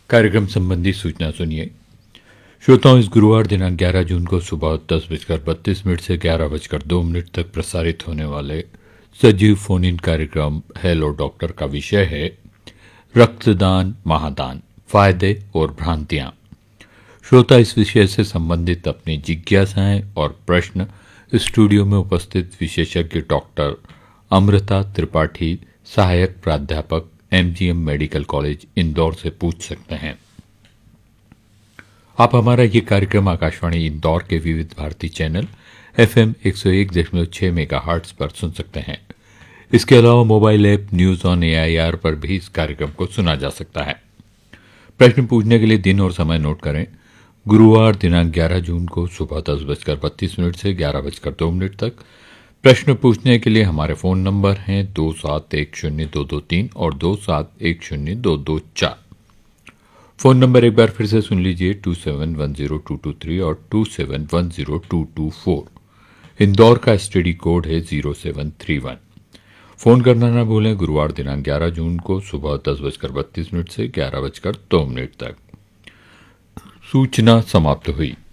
कार्यक्रम संबंधी सूचना सुनिए। श्रोताओं, इस गुरुवार दिनांक 11 जून को सुबह 10:32 से 11:02 तक प्रसारित होने वाले सजीव फोन इन कार्यक्रम हेलो डॉक्टर का विषय है रक्तदान महादान, फायदे और भ्रांतियां। श्रोता इस विषय से संबंधित अपनी जिज्ञासाएं और प्रश्न स्टूडियो में उपस्थित विशेषज्ञ डॉक्टर अमृता त्रिपाठी, सहायक प्राध्यापक एमजीएम मेडिकल कॉलेज इंदौर से पूछ सकते हैं। आप हमारा ये कार्यक्रम आकाशवाणी इंदौर के विविध भारती चैनल एफएम 101.6 मेगाहर्ट्ज पर सुन सकते हैं। इसके अलावा mobile app news on AIR पर भी इस कार्यक्रम को सुना जा सकता है। प्रश्न पूछने के लिए दिन और समय नोट करें। गुरुवार दिनांक 11 जून को सुबह 10:32 से 11:02 तक। प्रश्न पूछने के लिए हमारे फोन नंबर हैं 27102223 और 27102224। फोन नंबर एक बार फिर से सुन लीजिए 27102223 और 27102224। इंदौर का एसटीडी कोड है 0731। फोन करना ना भूलें। गुरुवार दिनांक 11 जून को सुबह 10:32 से 11:02 तक। सूचना समाप्त हुई।